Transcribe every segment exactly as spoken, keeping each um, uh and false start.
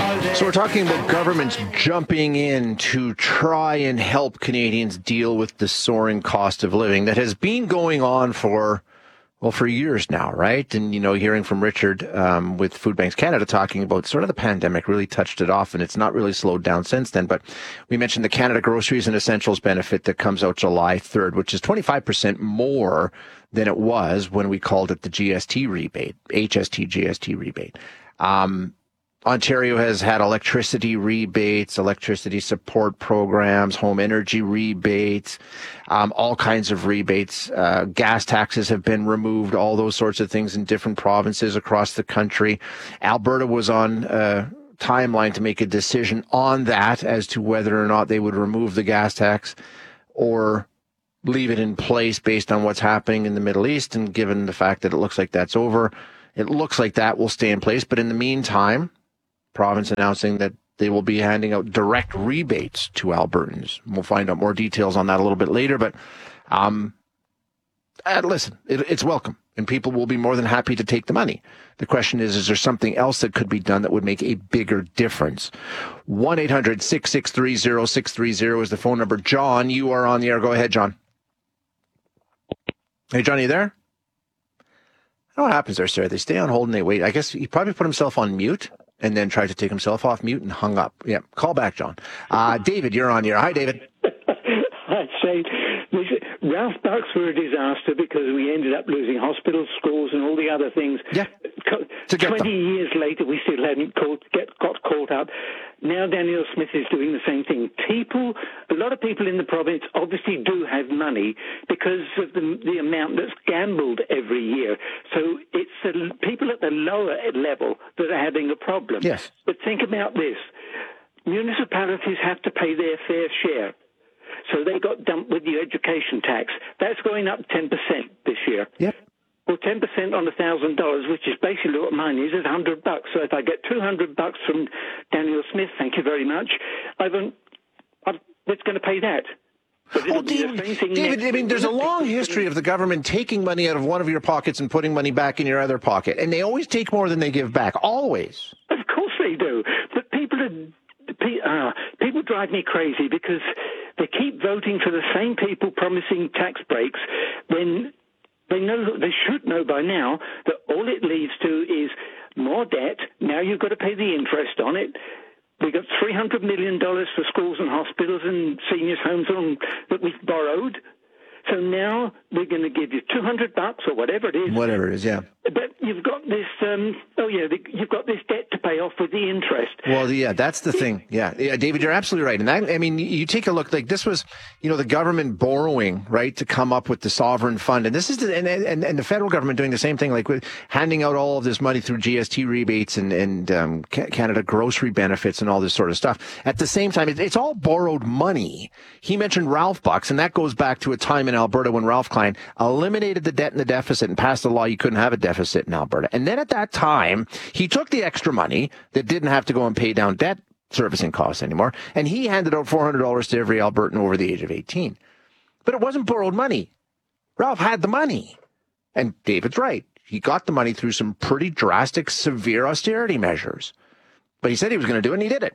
So we're talking about governments jumping in to try and help Canadians deal with the soaring cost of living that has been going on for, well, for years now, right? And, you know, hearing from Richard um, with Food Banks Canada talking about sort of the pandemic really touched it off, and it's not really slowed down since then. But we mentioned the Canada Groceries and Essentials benefit that comes out July third, which is twenty-five percent more than it was when we called it the G S T rebate, H S T, G S T rebate. Um, Ontario has had electricity rebates, electricity support programs, home energy rebates, um, all kinds of rebates. Uh, gas taxes have been removed, all those sorts of things in different provinces across the country. Alberta was on a timeline to make a decision on that as to whether or not they would remove the gas tax or leave it in place based on what's happening in the Middle East. And given the fact that it looks like that's over, it looks like that will stay in place. But in the meantime, province announcing that they will be handing out direct rebates to Albertans. We'll find out more details on that a little bit later, but um, uh, listen, it, it's welcome, and people will be more than happy to take the money. The question is, is there something else that could be done that would make a bigger difference? one eight hundred six six three zero six three zero is the phone number. John, you are on the air. Go ahead, John. Hey, John, are you there? I don't know what happens there, sir. They stay on hold and they wait. I guess he probably put himself on mute and then tried to take himself off mute and hung up. Yeah, call back, John. Uh, David, you're on here. Hi, David. I'd say this, Ralph Bucks were a disaster because we ended up losing hospitals, schools, and all the other things. Yeah. Twenty years later, we still hadn't caught, get, got caught up. Now Daniel Smith is doing the same thing. People, a lot of people in the province obviously do have money because of the, the amount that's gambled every year. So it's the people at the lower level that are having a problem. Yes. But think about this. Municipalities have to pay their fair share. So they got dumped with the education tax. That's going up ten percent this year. Yep. Well, ten percent on one thousand dollars, which is basically what mine is, is one hundred bucks. So if I get two hundred bucks from Daniel Smith, thank you very much, I've, I've, it's going to pay that. Well, David, David I mean, there's a long history of the government taking money out of one of your pockets and putting money back in your other pocket. And they always take more than they give back. Always. Of course they do. But people are... Uh, people drive me crazy because they keep voting for the same people promising tax breaks when they know, they should know by now that all it leads to is more debt. Now you've got to pay the interest on it. We've got three hundred million dollars for schools and hospitals and seniors' homes on, that we've borrowed. So now we're going to give you two hundred bucks or whatever it is. Whatever it is, yeah. But you've got this, um, oh yeah, the, you've got this debt to pay off with the interest. Well, yeah, that's the thing. Yeah, yeah, David, you're absolutely right. And that, I mean, you take a look, like this was, you know, the government borrowing, right, to come up with the sovereign fund. And this is, the, and, and, and the federal government doing the same thing, like with handing out all of this money through G S T rebates and, and um, Canada grocery benefits and all this sort of stuff. At the same time, it, it's all borrowed money. He mentioned Ralph Bucks, and that goes back to a time in Alberta when Ralph Klein eliminated the debt and the deficit and passed a law you couldn't have a deficit in Alberta. And then at that time, he took the extra money that didn't have to go and pay down debt servicing costs anymore, and he handed out four hundred dollars to every Albertan over the age of eighteen. But it wasn't borrowed money. Ralph had the money. And David's right. He got the money through some pretty drastic, severe austerity measures. But he said he was going to do it, and he did it.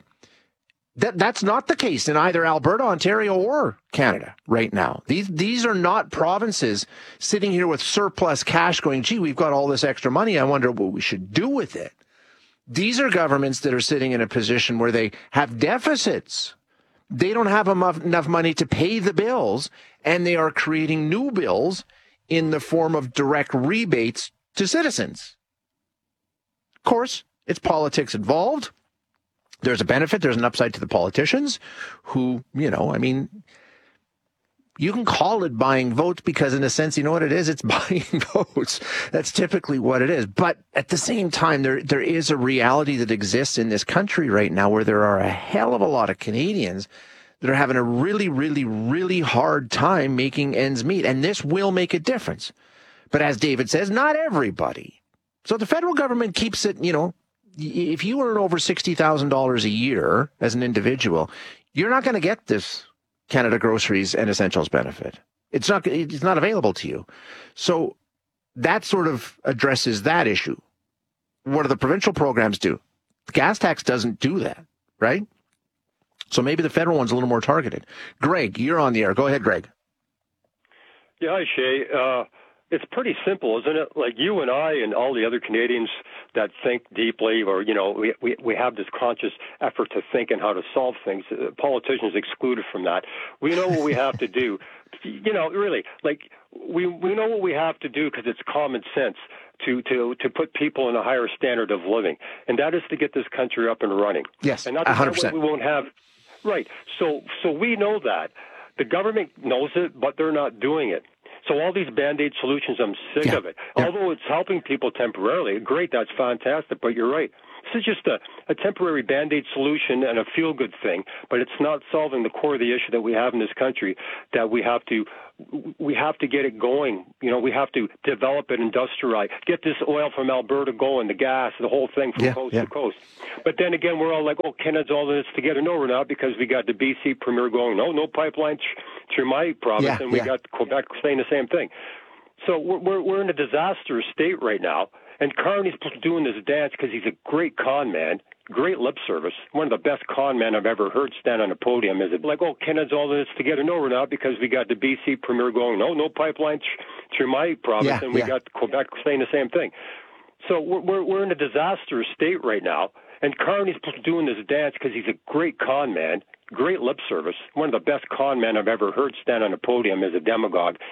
That that's not the case in either Alberta, Ontario, or Canada right now. These these are not provinces sitting here with surplus cash going, gee, we've got all this extra money. I wonder what we should do with it. These are governments that are sitting in a position where they have deficits. They don't have enough money to pay the bills, and they are creating new bills in the form of direct rebates to citizens. Of course, it's politics involved. There's a benefit, there's an upside to the politicians who, you know, I mean, you can call it buying votes because in a sense, you know what it is? It's buying votes. That's typically what it is. But at the same time, there there is a reality that exists in this country right now where there are a hell of a lot of Canadians that are having a really, really, really hard time making ends meet. And this will make a difference. But as David says, not everybody. So the federal government keeps it, you know, if you earn over sixty thousand dollars a year as an individual, you're not going to get this Canada Groceries and Essentials benefit. It's not, it's not available to you. So that sort of addresses that issue. What do the provincial programs do? The gas tax doesn't do that, right? So maybe the federal one's a little more targeted. Greg, you're on the air. Go ahead, Greg. Yeah, hi, Shay. Uh, it's pretty simple, isn't it? Like you and I and all the other Canadians that think deeply, or, you know, we, we, we have this conscious effort to think and how to solve things. Uh, politicians excluded from that. We know what we have to do. You know, really, like we, we know what we have to do because it's common sense to, to, to put people in a higher standard of living. And that is to get this country up and running. Yes, and not one hundred percent. We won't have. Right. So, so we know that. The government knows it, but they're not doing it. So all these Band-Aid solutions, I'm sick yeah. of it. Yeah. Although it's helping people temporarily, great, that's fantastic, but you're right. This is just a, a temporary Band-Aid solution and a feel-good thing, but it's not solving the core of the issue that we have in this country, that we have to we have to get it going. You know, we have to develop it, industrialize, get this oil from Alberta going, the gas, the whole thing from yeah, coast yeah. to coast. But then again, we're all like, oh, Canada's all this together. No, we're not, because we got the B C Premier going, no, no pipeline through my province, yeah, and we yeah. got Quebec saying the same thing. So we're, we're, we're in a disastrous state right now, and Carney's doing this dance because he's a great con man, great lip service, one of the best con men I've ever heard stand on a podium. Is it like, oh, Canada's all this together? No, we're not, because we got the B C Premier going, no, no pipeline through my province, yeah, and we yeah. got Quebec saying the same thing. So we're, we're, we're in a disastrous state right now, and Carney's doing this dance because he's a great con man, great lip service, one of the best con men I've ever heard stand on a podium as a demagogue.